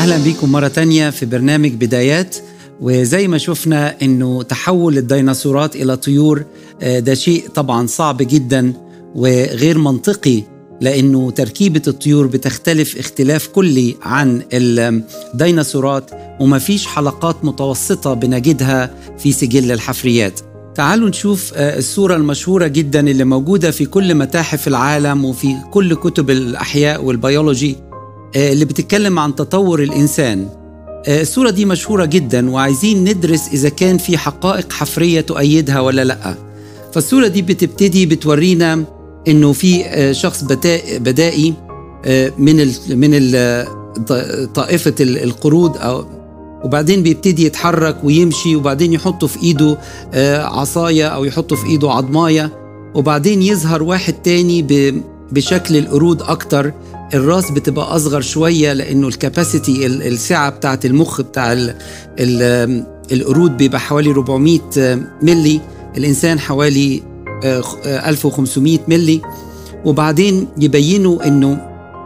أهلا بكم مرة تانية في برنامج بدايات. وزي ما شفنا أنه تحول الديناصورات إلى طيور ده شيء طبعا صعب جدا وغير منطقي، لأنه تركيبة الطيور بتختلف اختلاف كلي عن الديناصورات، وما فيش حلقات متوسطة بنجدها في سجل الحفريات. تعالوا نشوف الصورة المشهورة جدا اللي موجودة في كل متاحف العالم وفي كل كتب الأحياء والبيولوجي اللي بتتكلم عن تطور الإنسان. الصورة دي مشهورة جدا وعايزين ندرس إذا كان في حقائق حفرية تؤيدها ولا لأ. فالصورة دي بتورينا إنه في شخص بدائي من طائفة القرود، وبعدين بيبتدي يتحرك ويمشي، وبعدين يحطه في إيده عصاية أو يحطه في إيده عضماية، وبعدين يظهر واحد تاني بشكل القرود أكتر. الراس بتبقى أصغر شوية لأنه الكاباسيتي السعة بتاعت المخ بتاع القرود بيبقى حوالي 400 ملي، الإنسان حوالي 1500 ملي. وبعدين يبينوا أنه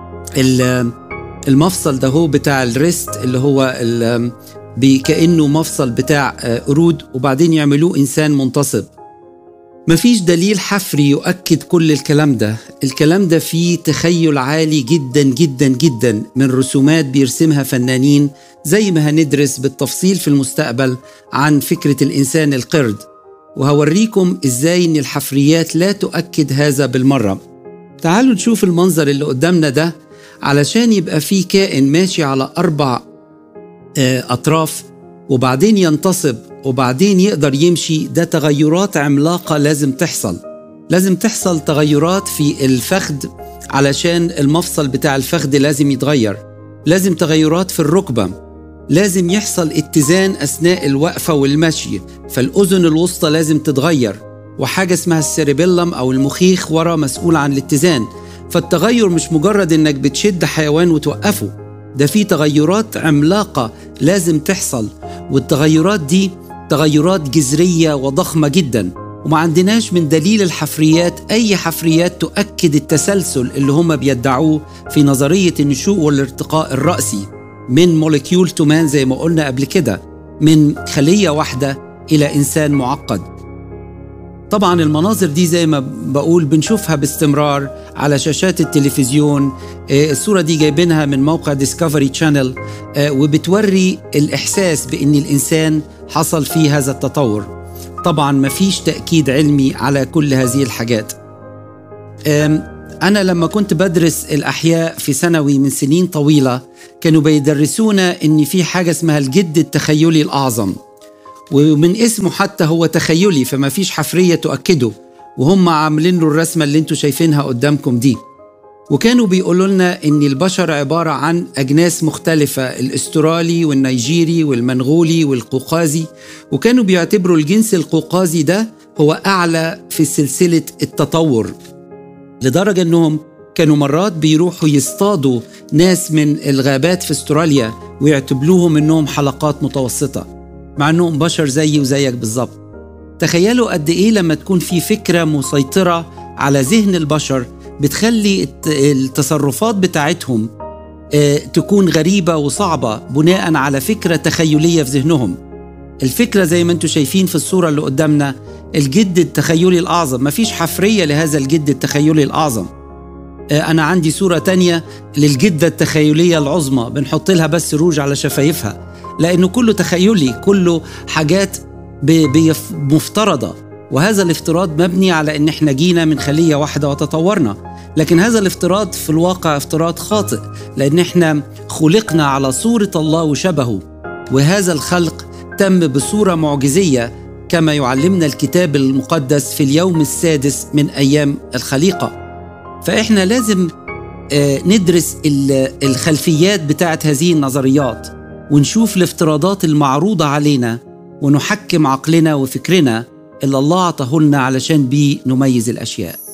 المفصل ده هو بتاع الريست اللي هو كأنه مفصل بتاع قرود، وبعدين يعملوه إنسان منتصب. مفيش دليل حفري يؤكد كل الكلام ده فيه تخيل عالي جدا جدا جدا من رسومات بيرسمها فنانين، زي ما هندرس بالتفصيل في المستقبل عن فكرة الإنسان القرد، وهوريكم إزاي إن الحفريات لا تؤكد هذا بالمرة. تعالوا نشوف المنظر اللي قدامنا ده، علشان يبقى فيه كائن ماشي على 4 أطراف وبعدين ينتصب وبعدين يقدر يمشي. ده تغيرات عملاقة لازم تحصل تغيرات في الفخذ، علشان المفصل بتاع الفخذ لازم يتغير، لازم تغيرات في الركبة، لازم يحصل اتزان أثناء الوقفة والمشي، فالأذن الوسطى لازم تتغير، وحاجة اسمها السيربيلم أو المخيخ ورا مسؤول عن الاتزان. فالتغير مش مجرد إنك بتشد حيوان وتوقفه، ده في تغيرات عملاقة لازم تحصل، والتغيرات دي تغيرات جذرية وضخمة جدا، وما عندناش من دليل الحفريات أي حفريات تؤكد التسلسل اللي هم بيدعوه في نظرية النشوء والارتقاء الرأسي من موليكيول تو مان، زي ما قلنا قبل كده، من خلية واحدة إلى إنسان معقد. طبعا المناظر دي زي ما بقول بنشوفها باستمرار على شاشات التلفزيون. الصورة دي جايبينها من موقع ديسكفري تشانل، وبتوري الإحساس بأن الإنسان حصل فيه هذا التطور. طبعا مفيش تأكيد علمي على كل هذه الحاجات. أنا لما كنت بدرس الأحياء في ثانوي من سنين طويلة، كانوا بيدرسونا أن في حاجة اسمها الجد التخيلي الأعظم، ومن اسمه حتى هو تخيلي، فما فيش حفرية تؤكده، وهم عاملين له الرسمة اللي انتوا شايفينها قدامكم دي. وكانوا بيقولوا لنا ان البشر عبارة عن أجناس مختلفة، الأسترالي والنيجيري والمنغولي والقوقازي، وكانوا بيعتبروا الجنس القوقازي ده هو أعلى في سلسلة التطور، لدرجة انهم كانوا مرات بيروحوا يصطادوا ناس من الغابات في استراليا ويعتبروهم انهم حلقات متوسطة، مع أنهم بشر زيي وزيك بالظبط. تخيلوا قد إيه لما تكون في فكرة مسيطرة على ذهن البشر بتخلي التصرفات بتاعتهم تكون غريبة وصعبة بناء على فكرة تخيلية في ذهنهم. الفكرة زي ما انتم شايفين في الصورة اللي قدامنا، الجد التخيلي الأعظم، مفيش حفرية لهذا الجد التخيلي الأعظم. أنا عندي صورة تانية للجدة التخيلية العظمى، بنحط لها بس روج على شفايفها، لأنه كله تخيلي، كله حاجات مفترضة، وهذا الافتراض مبني على أن احنا جينا من خلية واحدة وتطورنا. لكن هذا الافتراض في الواقع افتراض خاطئ، لأن احنا خلقنا على صورة الله وشبهه، وهذا الخلق تم بصورة معجزية كما يعلمنا الكتاب المقدس في اليوم السادس من أيام الخليقة. فإحنا لازم ندرس الخلفيات بتاعت هذه النظريات، ونشوف الافتراضات المعروضة علينا، ونحكم عقلنا وفكرنا اللي الله عطاه لنا علشان بيه نميز الأشياء.